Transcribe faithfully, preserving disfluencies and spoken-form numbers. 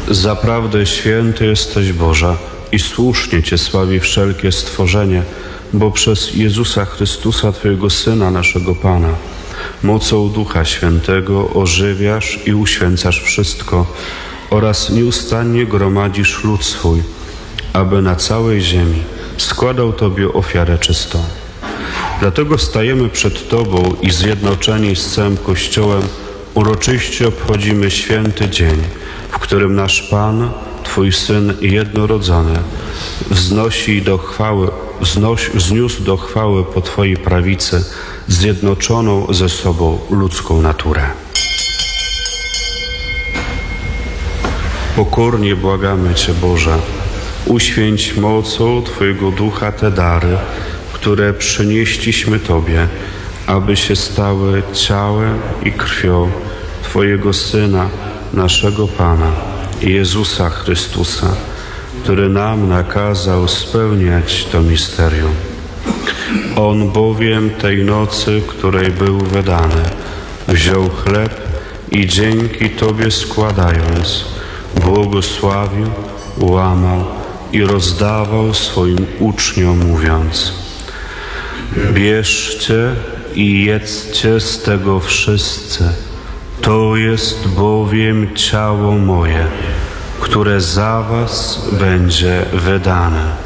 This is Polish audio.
Zaprawdę święty jesteś, Boże, i słusznie Cię sławi wszelkie stworzenie, bo przez Jezusa Chrystusa, Twojego Syna, naszego Pana, mocą Ducha Świętego ożywiasz i uświęcasz wszystko oraz nieustannie gromadzisz lud swój, aby na całej ziemi składał Tobie ofiarę czystą. Dlatego stajemy przed Tobą i zjednoczeni z całym Kościołem uroczyście obchodzimy święty dzień, w którym nasz Pan, Twój Syn jednorodzony, wznosi do chwały, wznoś, wzniósł do chwały po Twojej prawicy zjednoczoną ze sobą ludzką naturę. Pokornie błagamy Cię, Boże, uświęć mocą Twojego Ducha te dary, które przynieśliśmy Tobie, aby się stały ciałem i krwią Twojego Syna, naszego Pana, Jezusa Chrystusa, który nam nakazał spełniać to misterium. On bowiem tej nocy, której był wydany, wziął chleb i dzięki Tobie składając, błogosławił, łamał i rozdawał swoim uczniom, mówiąc: bierzcie i jedzcie z tego wszyscy, to jest bowiem ciało moje, które za was będzie wydane.